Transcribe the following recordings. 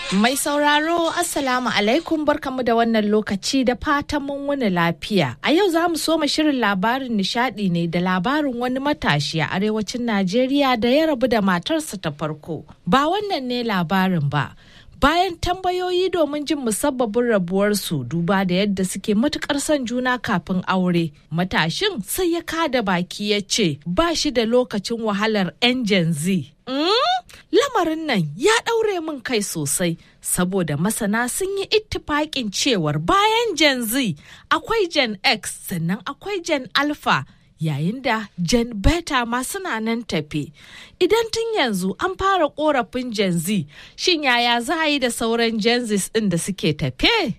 Mai sauraro Assalamu alaikum barkamu da wannan lokaci da fatan mun wuni lafiya. A yau za mu soma shirin labarin nishadi ne da labarin wani matashi a arewacin Najeriya da ya rabu da matarsa ta farko. Ba wannan ne labarin ba. Bayan tambayoyi domin jin musabbabin rabuwarsu duba da yadda suke matukar son juna kafin aure, matashin sai ya kada baki ya ce ba shi da lokacin wahalar 'yan Gen Z. Lamarin nan ya ɗaure min kai sosai saboda masana sun yi ittifaƙin cewar bayan Gen Z akwai Gen X sannan akwai Gen Alpha yayin da Gen Beta ma suna nan tafe. Idan tun yanzu an fara ƙorafin Gen Z, shin yaya za a yi da sauran Gen Z ɗin da suke tafe?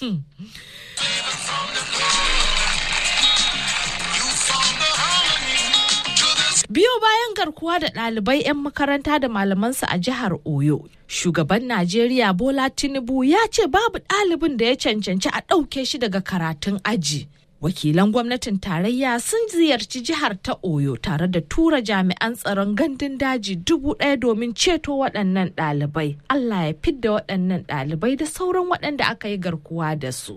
Biyo bayan garkuwa da ɗalibai 'yan makaranta da malamansu a jihar Oyo, shugaban Najeriya Bola Tinubu ya ce babu ɗalibin da ya cancanci a ɗauke shi daga karatun aji. Wakilan gwamnatin tarayya sun ziyarci jihar ta Oyo tare da tura jami'an tsaron gandun daji 1,000 domin ceto waɗannan ɗalibai. Allah ya fidda waɗannan ɗalibai da sauran waɗanda aka yi garkuwa da su.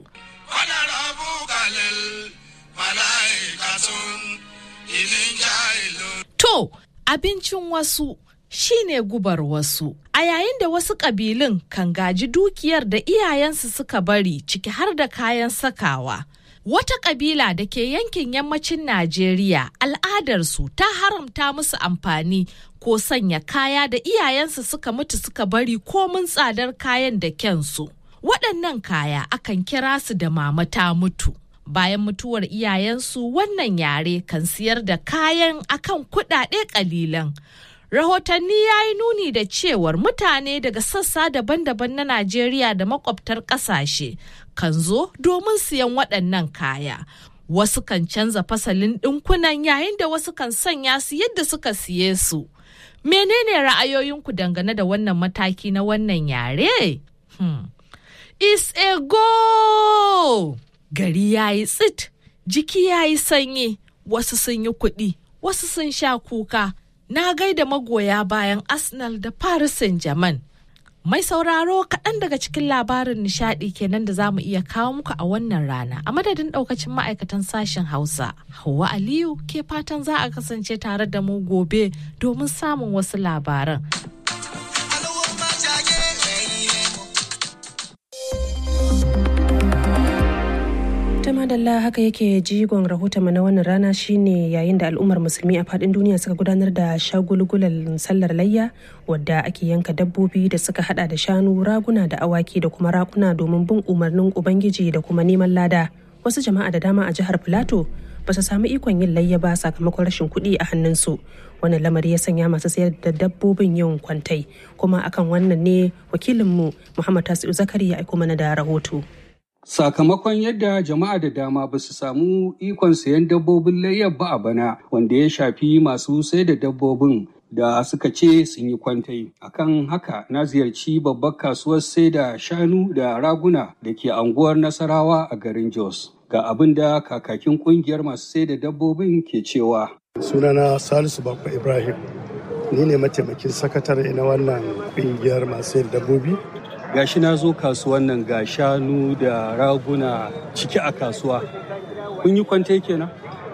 To, abincin wasu shine gubar wasu. A yayin da wasu ƙabilun kan gaji dukiyar da iyayensu suka bari ciki har da kayan sakawa. Wata ƙabila da ke yankin yammacin Najeriya al'adarsu ta haramta musu amfani ko sanya kaya da iyayensu suka mutu suka bari komin tsadar kayan da kyansu. Waɗannan kaya akan kira su da mama ta mutu. Bayan mutuwar iyayensu wannan yare kan siyar da kayan akan kuɗaɗe ƙalilan. Rahotanni ya yi nuni da cewar mutane daga sassa daban-daban na Najeriya da makwabtar ƙasashe kan zo domin siyan waɗannan kaya. Wasu kan canza fasalin ɗinkunan yayin da wasu kan sanya su yadda suka siye su. Menene ra'ayoyinku dangane da wannan mataki na wannan yare? It's a go! Gari ya yi tsit, jiki ya yi sanyi, wasu sun yi kuɗi, wasu sun sha kuka. Na gaida magoya bayan Arsenal da Paris Saint-Germain. Mai sauraro kaɗan daga cikin labarin nishaɗi kenan da za mu iya kawo muku a wannan rana. A madadin ɗaukacin ma'aikatan sashen Hausa, Hauwa Aliyu ke fatan za a kasance tare da mu gobe domin samun wasu labaran. Madalla haka yake jigon rahotonmu na wannan rana shine yayin da al'ummar musulmi a fadin duniya suka gudanar da shagulgulan sallar layya wadda ake yanka dabbobi da suka hada da shanu, raguna da awaki da kuma rakuna domin bin umarnin ubangiji da kuma neman lada. Wasu jama'a da dama a jihar Filato ba su samu ikon yin layya ba sakamakon rashin kuɗi a hannunsu. Wannan lamari ya sanya masu sayar da dabbobin yin kwantai, kuma akan wannan ne wakilinmu Muhammad Tasi'u Zakari ya aiko mana da rahoto. Sakamakon yadda jama'a da dama ba su samu ikon sayan dabbobin layyar ba a bana, wanda ya shafi masu sai da dabbobin da suka ce sun yi kwantai. Akan haka na ziyarci babbar kasuwar sai da shanu da raguna da ke anguwar Nasarawa a garin Jos. Ga abin da kakakin kungiyar masu sai da dabbobin ke cewa. Sunana Salisu Bakwa Ibrahim, ni ne mataimakin sakatare na wannan kungiyar masu sai da dabbobi. Gashi na zo kasuwan nan ga shanu da raguna ciki a kasuwa. Kun yi kwantai kenan?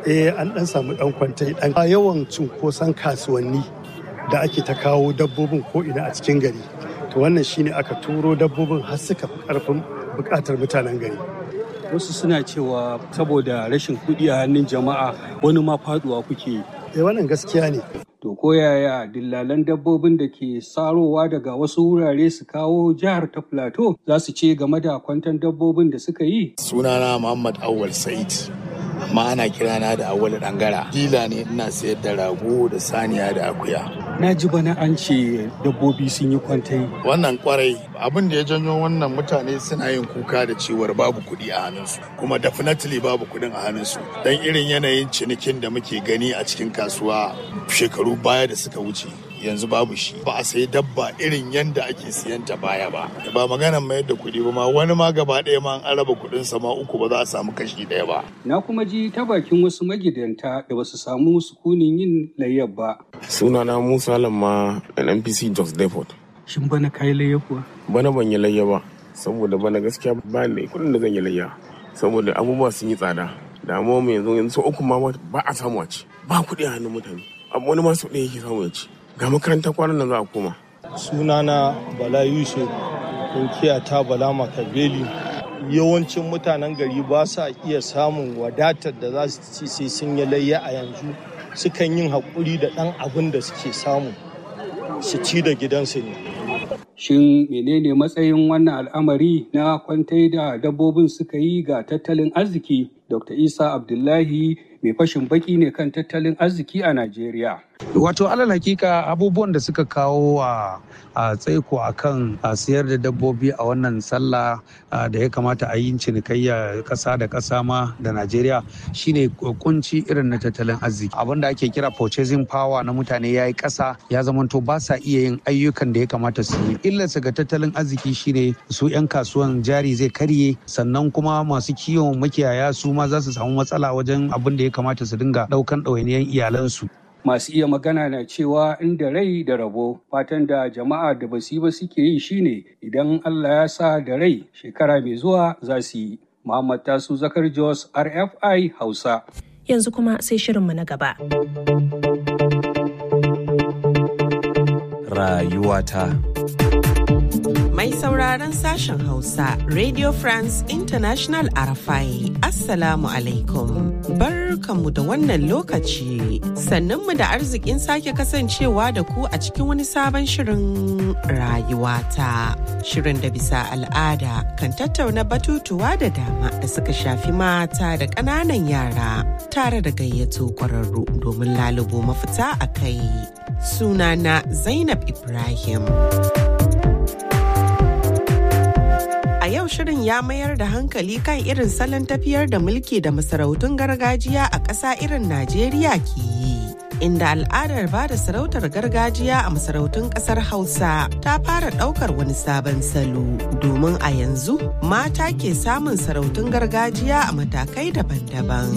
An dan samu dan kwantai. Dan yawan cunkoson kasuwanni da ake ta kawo dabbobin ko ina a cikin gari. To wannan shine aka turo dabbobin har suka fi karfin bukatar mutanen gari. Wasu suna cewa saboda rashin kuɗi a hannun jama'a wani ma faduwa kuke. Wannan gaskiya ne. To ko yaya dillalan dabbobin da ke sarowa daga wasu wurare su kawo jihar ta Plateau za su ce game da kwantan dabbobin da suka yi? Sunana Muhammad Awal Said, amma ana kirana da Awal Dangara. Dila ne, ina sayar da rago da saniya da akuya. Na ji bana an ce dabbobi sun yi kwantai. Wannan kwarai abin da ya janyo wannan mutane suna yin kuka da cewar babu kuɗi a hannunsu, kuma definitely babu kuɗin a hannunsu. Dan irin yanayin cinikin da muke gani a cikin kasuwa shekaru baya da suka wuce, yanzu babu shi. Ba a sayi dabba irin yanda ake siyan ta baya ba. Ba maganan mayar da kuɗi ba ma, wani ma gaba ɗaya ma an raba kuɗin sa ma uku ba za a samu kashi ɗaya ba. Na kuma ji ta bakin wasu magidanta da basu samu sukunin yin layyar ba. Sunana Musa Lamma, NPC Jos Depot. Shin bana kai layya kuwa? Bana ban yi layya ba, saboda bana gaskiya ba ne kuɗin da zan yi layya. Saboda abubuwa sun yi tsada. Da mu yanzu sau uku ma ba a samu a ci. Ba kuɗi a hannun mutane. Wani ma sau ɗaya yake samu ya ci. Ga makarantar kwanan nan za a koma. Sunana Bala Yusuf, ɗaukiya ta Bala Makabeli. Yawancin mutanen gari ba sa iya samun wadatar da za su ci sai sun yi layya a yanzu. Sukan yin haƙuri da ɗan abin da suke samu su ci da gidansu ne. Shin menene matsayin wannan al'amari na kwantai da dabbobin suka yi ga tattalin arziki? Dr. Isa Abdullahi mai fashin baki ne kan tattalin arziki a Najeriya. Wato alal hakika abubuwan da suka kawo a tsaiko a kan sayar da dabbobi a wannan sallah da ya kamata a yi cinikayya ƙasa da ƙasa ma da Najeriya shine kunci irin na tattalin arziki. Abin da ake kira purchasing power na mutane ya yi ƙasa, ya zamanto ba sa iya yin ayyukan da ya kamata su yi. Illarsa ga tattalin arziki shine su 'yan kasuwan jari zai karye, sannan kuma masu kiwon makiyaya su ma za su samu matsala wajen abin da ya kamata su dinga ɗaukan ɗawainiyan iyalansu. Masu iya magana na cewa inda rai da rabo, fatan da jama'a da basu yi ba suke yi shine idan Allah ya sa da rai shekara mai zuwa za su yi. Muhammad Tasu Zakar Jos, RFI Hausa. Yanzu kuma sai shirinmu na gaba. Rayuwata. Mai sauraron sashen Hausa, Radio France International RFI, Assalamu alaikum. Barkanmu da wannan lokaci, sannunmu da arzikin sake kasancewa da ku a cikin wani sabon shirin rayuwata. Shirin da bisa al'ada kan tattauna batutuwa da dama da suka shafi mata da ƙananan yara, tare da gayyato ƙwararru domin lalubo mafita a kai. Sunana Zainab Ibrahim. Yau shirin ya mayar da hankali kan irin salon tafiyar da mulki da masarautun gargajiya a ƙasa irin Najeriya ke yi. Inda al'adar ba da sarautar gargajiya a masarautun ƙasar Hausa ta fara ɗaukar wani sabon salo, domin a yanzu mata ke samun sarautun gargajiya a matakai daban-daban.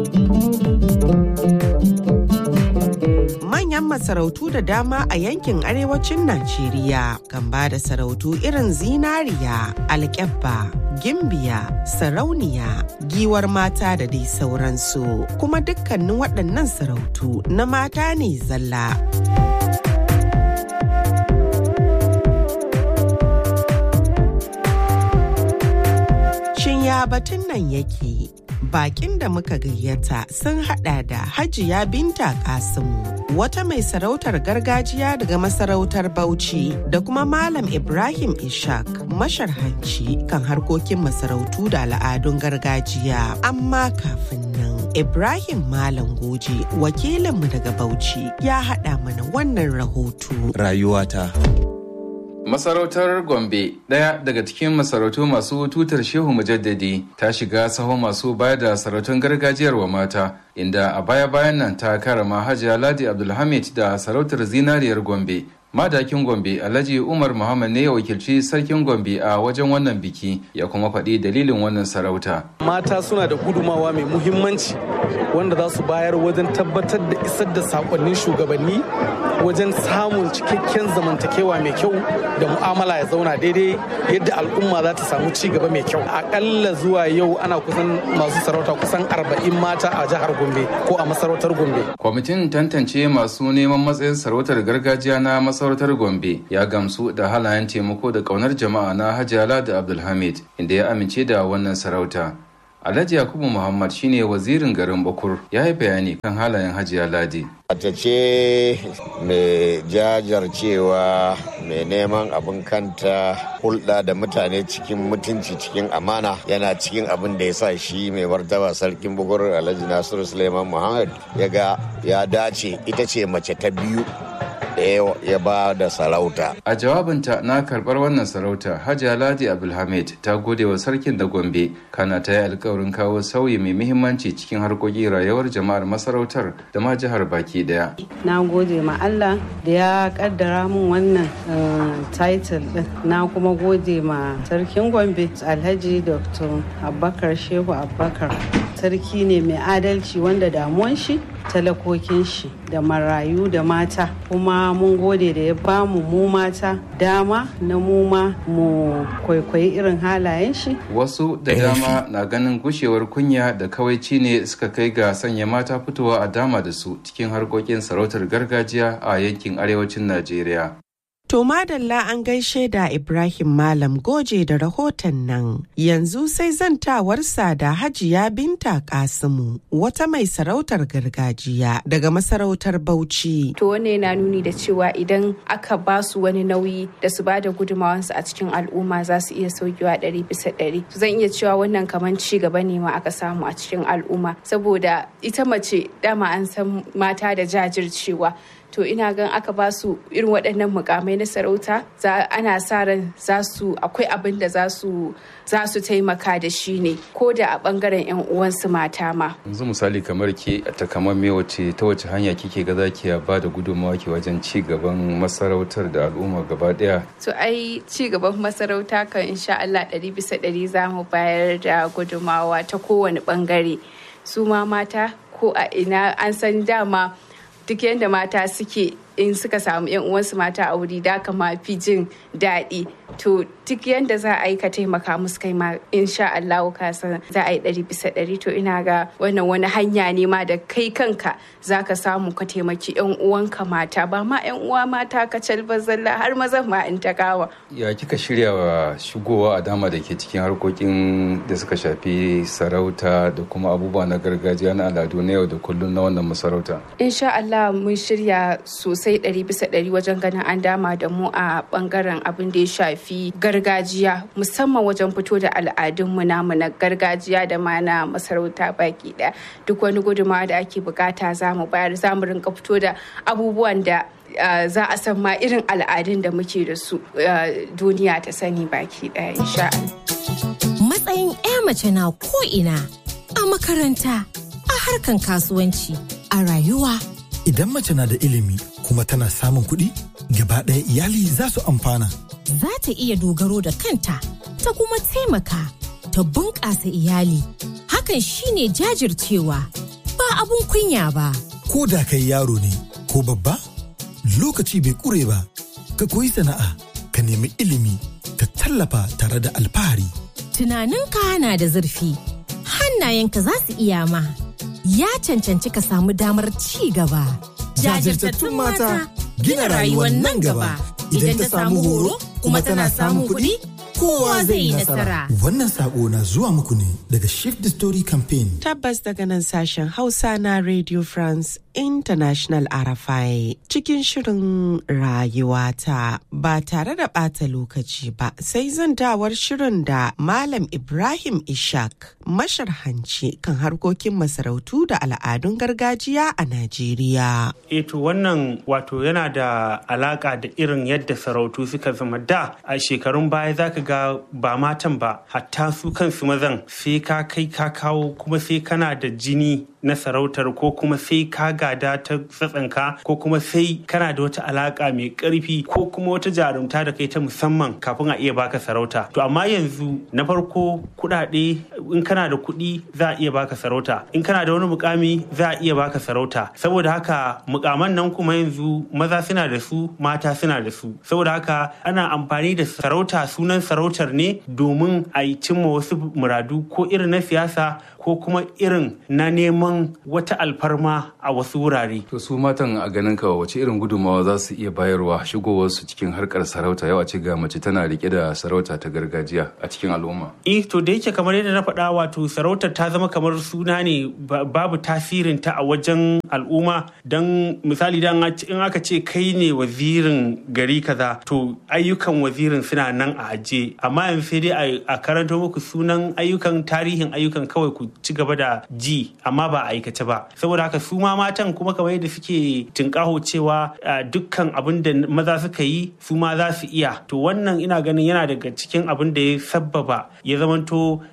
Manyan masarautu da dama a yankin arewacin Najeriya kan ba da sarautu irin zinariya, alƙyabba, gimbiya, sarauniya, giwar mata da dai sauransu. Kuma dukkanin waɗannan sarautu na mata ne zalla. Shin ya batun nan yake? Bakin da muka gayyata sun hada da Hajiya Binta Kasimu, wata mai sarautar gargajiya daga masarautar Bauchi, da kuma Malam Ibrahim Ishaq, masharhanci kan harkokin masarautu da al'adun gargajiya. Amma kafin nan, Ibrahim Malam Goje, wakilinmu daga Bauchi, ya hada mana wannan rahoto. Rayuwata. Masarautar Gombe, ɗaya daga cikin masarautu masu tutar Shehu Mujaddadi, ta shiga sahun masu bayar da sarautun gargajiyar wa mata, inda a baya-bayan nan ta karama Hajiya Ladi Abdulhamid da sarautar zinariyar Gombe. Madakin Gombe Alhaji Umar Muhammad ne ya wakilci Sarkin Gombe a wajen wannan biki, ya kuma faɗi dalilin wannan sarauta. Mata suna da gudumawa mai muhimmanci wanda za su bayar wajen tabbatar da isar da sakonnin shugabanni, wajen samun cikakken zamantakewa mai kyau da mu'amala ya zauna daidai yadda al'umma za ta samu ci gaba mai kyau. Akalla zuwa yau ana kusan masu sarauta kusan 40 mata a jihar Gombe ko a masarautar Gombe. Kwamitin tantance masu neman matsayin sarautar gargajiya na masarautar Gombe ya gamsu da halayen taimako da ƙaunar jama'a na Hajiya Ladi Abdulhamid, inda ya amince da wannan sarauta. Alhaji Yakubu Muhammad shine wazirin garin Bakur, ya yi bayani kan halayen Hajiya Ladi. Mace ce mai jajircewa, mai neman abin kanta, hulɗa da mutane cikin mutunci, cikin amana, yana cikin abin da ya sa shi mai martaba sarkin Bakur Alhaji Nasiru Suleiman Muhammad ya ga ya dace ita ce mace ta biyu da ya ba da sarauta. A jawabinta na karɓar wannan sarauta, Hajiya Ladi Abdulhamid ta gode wa sarkin da Gombe, kana ta yi alkawarin kawo sauyi mai muhimmanci cikin harkokin rayuwar jama'ar masarautar da ma jihar baki daya. Na gode ma Allah da ya kaddara mun wannan title din. Na kuma gode ma sarkin Gombe Alhaji Dr. Abubakar Shehu Abubakar. sarki ne mai adalci wanda damuwan shi talakokin shi da marayu da mata, kuma mun gode da ya bamu mu mata dama na mu ma mu kwaikwayi irin halayen shi. Wasu da dama na ganin gushewar kunya da kawaici ne suka kai ga sanya mata fitowa a dama da su cikin harkokin sarautar gargajiya a yankin arewacin Najeriya. To madalla an gaishe da Ibrahim Malam Goje da rahoton nan. Yanzu sai zantawarsa da Hajiya Binta Kasimu, wata mai sarautar gargajiya daga masarautar Bauchi. To wannan yana nuni da cewa idan aka ba su wani nauyi da su ba da gudunmawansu a cikin al'umma za su iya saukewa 100%. Zan iya cewa wannan kamar ci gaba ne ma aka samu a cikin al'umma, saboda ita mace dama an san mata da jajircewa. To ina gan aka ba su irin waɗannan mukamai na sarauta ana sa ran akwai abin da za su taimaka da shi ne, ko da a ɓangaren 'yan uwansu mata ma. Yanzu misali kamar ke ta kamar me ta wace hanya kike ga zaki ba da gudunmawa ke wajen ci gaban masarautar da al'umma gaba ɗaya? To ai ci gaban masarauta kan insha Allah 100% za mu bayar da gudunmawa ta kowane ɓangare. Su ma mata ko a ina an san dama duk yadda mata suke in suka samu 'yan uwansu mata a wuri da kama fi jin daɗi. To duk yadda za a yi ka taimaka musu kai ma insha Allah ka san za a yi 100%. To ina ga wannan wani hanya ne ma da kai kanka za ka samu ka taimaki 'yan uwanka mata, ba ma 'yan uwa mata ka calba zalla har mazan ma in ta kawa. Ya kika shirya wa shigowa a dama da ke cikin harkokin da suka shafi sarauta da kuma abubuwa na gargajiya na al'adu na yau da kullum na wannan masarauta? Insha Allah mun shirya sosai 100% wajen ganin an dama da mu a bangaren abin da ya shafi gargajiya, musamman wajen fito da al'adunmu namu na gargajiya da ma na masarauta baki ɗaya. Duk wani gudunmawa da ake bukata za mu bayar, za mu rinka fito da abubuwan da za a san ma irin al'adun da muke da su duniya ta sani baki ɗaya insha Allah. Matsayin 'ya mace na ko'ina, a makaranta, a harkan kasuwanci, a rayuwa. Idan mace na da ilimi kuma tana samun kuɗi, gaba ɗaya iyali za su amfana. Za ta iya dogaro da kanta, ta kuma taimaka, ta bunƙasa iyali. Hakan shine jajircewa, ba abun kunya ba. Ko da kai yaro ne ko babba, lokaci bai ƙure ba. Ka koyi sana'a, ka nemi ilimi, ka tallafa tare da alfahari. Tunaninka na da zurfi, hannayenka za su iya ma. Ya cancanci ka samu damar ci gaba. Jajirtattun mata gina rayuwar nan gaba. Idan ta samu horo kuma tana samun kuɗi, kowa zai yi nasara. Wannan sako na zuwa muku ne daga Shift the Story Campaign. Tabbas daga nan sashen Hausa na Radio France International RFI cikin shirin rayuwata ba tare da ɓata lokaci ba, sai zantawar shirin da Malam Ibrahim Ishaq, masharhanci kan harkokin masarautu da al'adun gargajiya a Najeriya. To wannan wato yana da alaka da irin yadda sarautu suka zama da a shekarun baya. Zaka ga ba matan ba, hatta su kansu mazan sai ka kai ka kawo, kuma sai kana da jini na sarautar, ko kuma sai ka gada ta tsatsanka, ko kuma sai kana da wata alaka mai karfi ko kuma wata jarumta da kai ta musamman kafin a iya baka sarauta. To amma yanzu na farko kuɗaɗe, in kana da kuɗi za a iya baka sarauta, in kana da wani mukami za a iya baka sarauta. Saboda haka mukaman nan kuma yanzu maza suna da su, mata suna da su. Saboda haka ana amfani da sarauta, sunan sarautar ne domin a yi cimma wasu muradu, ko irin na siyasa ko kuma irin na neman wata alfarma a wasu wurare. To su matan a ganin ka wace irin gudunmawa za su iya bayarwa shigowarsu cikin harkar sarauta, yau a ce ga mace tana rike da sarauta ta gargajiya a cikin al'umma? To da yake kamar yadda na faɗa, wato sarautar ta zama kamar suna ne, babu tasirin ta a wajen al'umma. Dan misali, in aka ce kai ne wazirin gari kaza, to ayyukan wazirin suna nan a ajiye, amma yanzu sai dai a karanto muku sunan ayyukan, tarihin ayyukan kawai ku ci gaba da ji, amma ba a aikace ba. Saboda haka su ma matan kuma kamar yadda suke tinkaho cewa dukkan abin da maza suka yi su ma za su iya. To wannan ina ganin yana daga cikin abin da ya sabbaba ya zamanto yadda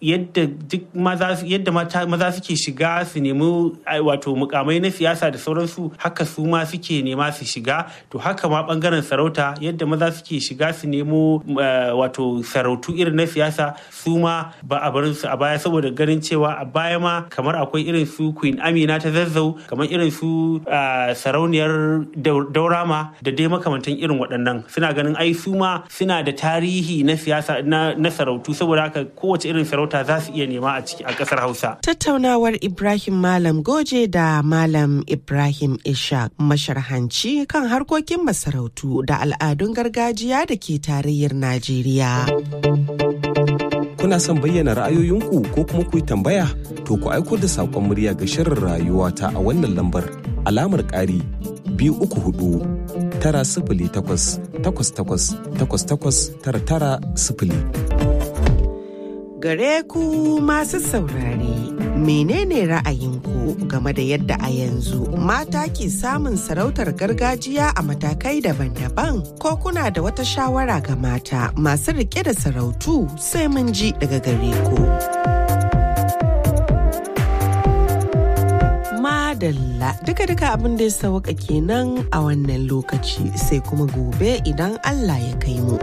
duk yadda maza suke shiga su nemi wato mukamai na siyasa da sauransu, haka su ma suke nema su shiga. To haka ma bangaren sarauta yadda maza suke shiga su nemo wato sarautu irin na siyasa, su ma ba a barin su a baya, saboda ganin cewa a baya ma kamar akwai irin su Queen Amina ta Zazzau, kamar irin su sarauniyar Daurama da dai makamantan irin waɗannan. Suna ganin ai su ma suna da tarihi na siyasa na sarautu, saboda haka kowace irin sarauta za su iya nema a ƙasar Hausa. Tattaunawar Ibrahim Malam Goje da Malam Ibrahim Ishaq, masharhanci kan harkokin masarautu da al'adun gargajiya da ke tarayyar Najeriya. Kuna son bayyana ra'ayoyinku ko kuma ku yi tambaya? To ku aiko da saƙon murya ga shirin rayuwata a wannan lambar alamar ƙari 234 908 Gare ku masu saurare, menene ra'ayinku game da yadda a yanzu mata ke samun sarautar gargajiya a matakai daban-daban? Ko kuna da wata shawara ga mata masu rike da sarautu? Sai mun ji daga gare ku. Madalla, duka abin da ya sauka kenan a wannan lokaci, sai kuma gobe idan Allah ya kai mu.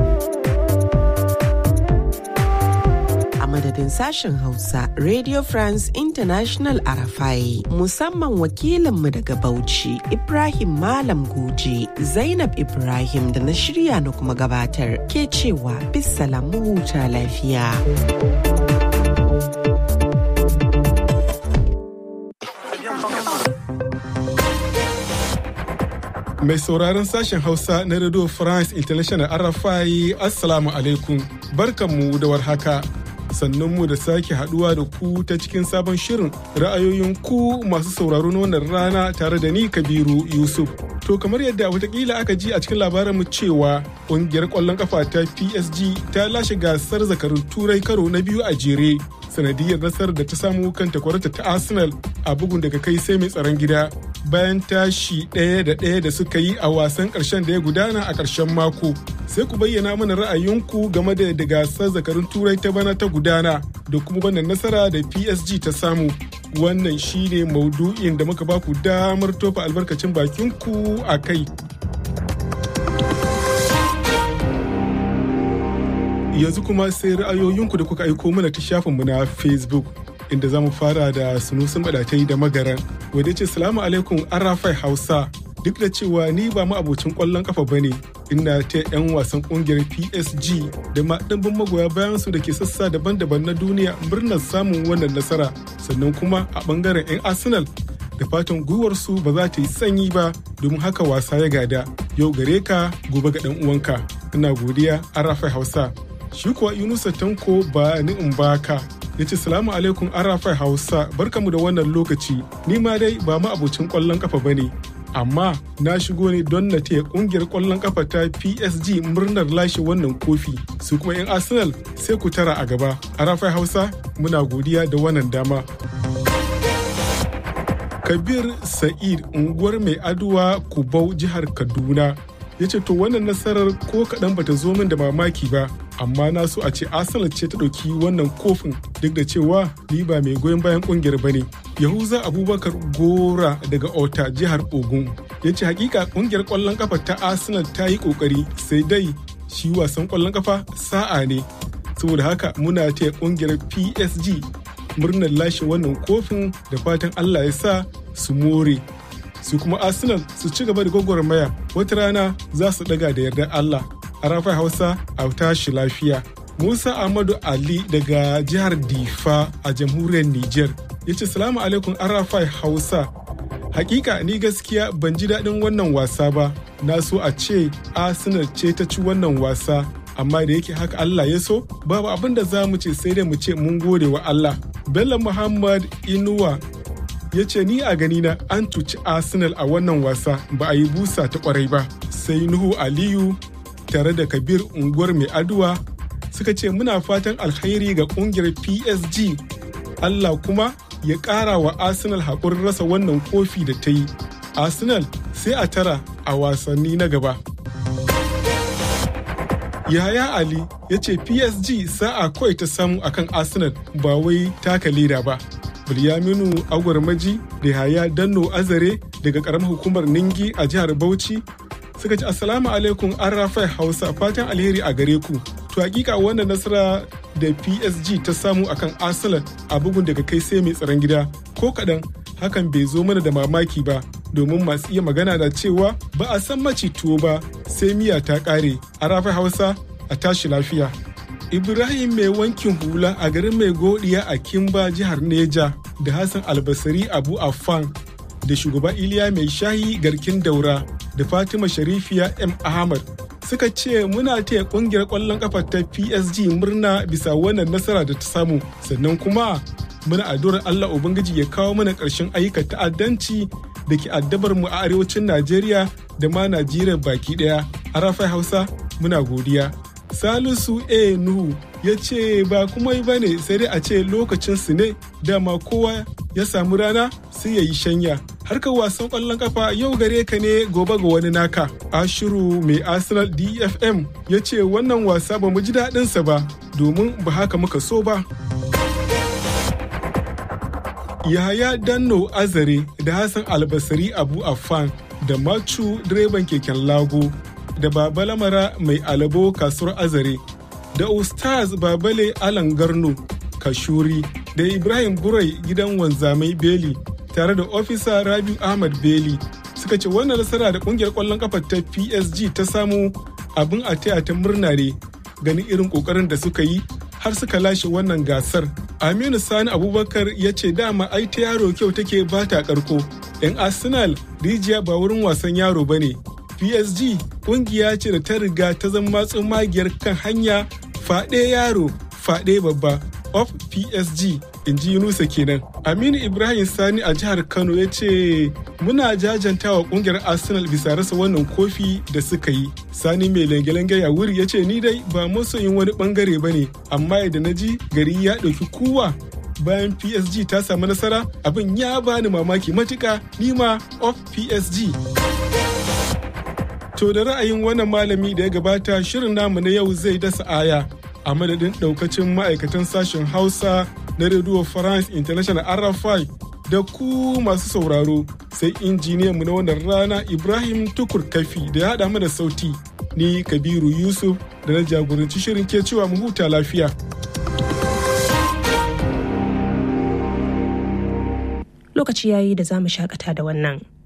Madadin sashen Hausa Radio France International Arafai, musamman wakilinmu daga Bauchi Ibrahim Malam Goje, Zainab Ibrahim da na shirya na kuma gabatar ke cewa bisalamu huta lafiya. Mai sauraron sashen Hausa na Radio France International Arafai, Assalamu alaikum, barkanmu da warhaka. Sannunmu da sake haduwa da ku ta cikin sabon shirin ra'ayoyin ku masu sauraro na wannan rana tare da ni Kabiru Yusuf. To kamar yadda watakila aka ji a cikin labaranmu cewa ƙungiyar ƙwallon kafa ta PSG ta lashe gasar zakarun turai karo na biyu a jere sanadiyar nasarar da ta samu kan takwarata ta Arsenal a bugun daga kai sai mai tsaron gida bayan tashi 1-1 da suka yi a wasan ƙarshen da ya gudana a ƙarshen mako. Sai ku bayyana mana ra'ayinku game da yadda gasar zakarun turai ta bana ta gudana da kuma wannan nasara da PSG ta samu. Wannan shine maudu'in da muka baku damar tofa albarkacin bakinku a kai. Yanzu kuma sai ra'ayoyinku da kuka aiko mana ta shafinmu na Facebook, inda za mu fara da Sunusun Badatai da Magaran, wadda ce salamu alaikum Arafai Hausa. Duk da cewa ni ba ma'abocin ƙwallon ƙafa ba ne, ina ta 'yan wasan ƙungiyar PSG da ma ɗimbin magoya bayan su da ke sassa daban-daban na duniya murnar samun wannan nasara. Sannan kuma a ɓangaren 'yan Arsenal da fatan gwiwarsu ba za ta yi sanyi ba, domin haka wasa ya gada. Yau gare ka, gobe ga ɗan uwanka. Ina godiya Arafai Hausa. Shi kuwa Yunusa Tanko ba ni in baka ya ce salamu alaikum Arafai Hausa, barkamu da wannan lokaci. Ni ma dai ba ma abocin ƙwallon kafa bane, amma na shigo ne don na taya ƙungiyar ƙwallon kafa ta PSG murnar lashe wannan kofi. Su kuma 'yan Arsenal sai ku tara a gaba. Arafai Hausa, muna godiya da wannan dama. Kabir Sa'id, unguwar Mai Aduwa, Kubau, jihar Kaduna, ya ce to wannan nasarar ko kaɗan bata zo min da mamaki ba, amma na so a ce Arsenal ce ta ɗauki wannan kofin, duk da cewa ni ba mai goyon bayan ƙungiyar ba ne. Yahuza Abubakar Gora daga Ota, jihar Ogun, ya ce hakika ƙungiyar ƙwallon ƙafa ta Arsenal ta yi ƙoƙari, sai dai shi wasan ƙwallon ƙafa sa'a ne. Saboda haka muna taya ƙungiyar PSG murnar lashe wannan kofin da fatan Allah ya sa su more. Su kuma Arsenal su ci gaba da gwagwarmaya, wata rana za su daga da yardar Allah. Arafai Hausa, a tashi lafiya. Musa Ahmadu Ali daga jihar Difa a jamhuriyar Niger ya ce salamu alaikum Arafai Hausa. Hakika ni gaskiya ban ji daɗin wannan wasa ba, na so a ce Arsenal ce ta ci wannan wasa, amma da yake haka Allah ya so, babu abin da za mu ce sai dai mu ce mun gode wa Allah. Bello Muhammad Inuwa ya ce ni a ganina an tuci Arsenal a wannan wasa, ba a yi busa ta kwarai ba. Sai Nuhu Aliyu tare da Kabir unguwar Mai Aduwa suka ce muna fatan alkhairi ga kungiyar PSG, Allah kuma ya ƙara wa Arsenal haƙurin rasa wannan kofi da ta yi. Arsenal sai a tara a wasanni na gaba. Yahaya Ali ya ce PSG sa'a kawai ta samu akan Arsenal ba wai taka leda ba. Bilyaminu Agwarmaji da Yahaya Danno Azare daga karamar hukumar Ningi a jihar Bauchi suka ce assalamu alaikum an Rafai Hausa, fatan alheri a gare ku. To hakika wannan nasara da PSG ta samu akan Arsenal a bugun daga kai sai mai tsaron gida ko kaɗan hakan bai zo mana da mamaki ba, domin masu iya magana da cewa ba a san maci tuwo ba sai miya ta ƙare. A Rafai Hausa a tashi lafiya. Ibrahim mai wankin hula a garin mai godiya a Kimba jihar Neja da Hassan Albasari Abu Affan da shugaba Iliya mai shayi garkin daura da Fatima Sharifiya M. Ahmad suka ce muna taya kungiyar kwallon kafa ta PSG murna bisa wannan nasara da ta samu, sannan kuma muna addu'ar Allah Ubangiji ya kawo mana ƙarshen ayyukan ta'addanci da ke addabar mu a arewacin Najeriya da ma Najeriya baki ɗaya. A Rafai Hausa muna godiya. Salisu A. Nuhu ya ce ba kuma ba ne sai dai a ce lokacin su ne, dama kowa ya samu rana sai ya yi shanya. Harkar wasan ƙwallon kafa yau gare ka ne gobe ga wani naka. Ashiru mai Arsenal DFM ya ce wannan wasa ba mu ji daɗinsa ba domin ba haka muka so ba. Yahaya Danno Azare da Hassan Albasari Abu Affan da Machu direban keken Lago da Baba Lamara mai alabo kasuwar Azare da Ustaz Babale Alan Garno Kashuri da Ibrahim Gurai gidan wanzamai Beli tare da ofisa Rabiu Ahmad Beli suka ce wannan nasara da kungiyar kwallon kafa ta PSG ta samu abin a taya ta murna ne ganin irin kokarin da suka yi har suka lashe wannan gasar. Aminu Sani Abubakar ya ce dama ai ta yaro kyau take ba ta karko. 'Yan Arsenal rijiya ba wurin wasan yaro ba ne. PSG kungiya ce da ta riga ta zama matsin magiyar kan hanya faɗe yaro faɗe babba of PSG, in ji Yunusa kenan. Aminu Ibrahim Sani a jihar Kano ya ce muna jajantawa kungiyar Arsenal bisa rasa wannan kofi da suka yi. Sani mai lange-lange ya wuri ya ce ni dai ba masoyin wani bangare ba ne, amma yadda na ji gari ya ɗauki kowa bayan PSG ta samu nasara abin ya bani mamaki matuka, nima of PSG. To da ra'ayin wannan malami da ya gabata shirin namu na yau zai dasa aya. A madadin daukacin ma'aikatan sashen Hausa na Radio France International RFI da ku masu sauraro, sai injiniyanmu na wannan rana Ibrahim Tukur Kafi da ya haɗa mana sauti, ni Kabiru Yusuf da na jagoranci shirin ke cewa mu huta lafiya. Lokaci yayi da za mu shakata da wannan.